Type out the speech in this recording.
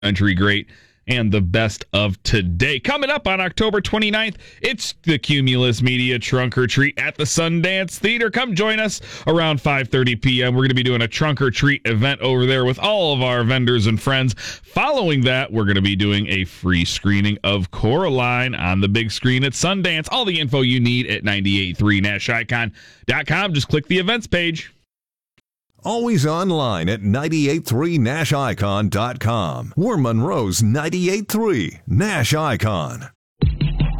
country great and the best of today. Coming up on October 29th, it's the Cumulus Media Trunk or Treat at the Sundance Theater. Come join us around 5:30 p.m. We're going to be doing a trunk or treat event over there with all of our vendors and friends. Following that, we're going to be doing a free screening of Coraline on the big screen at Sundance. All the info you need at 983nashicon.com. Just click the events page. Always online at 983nashicon.com. We're Monroe's 98.3 Nash Icon.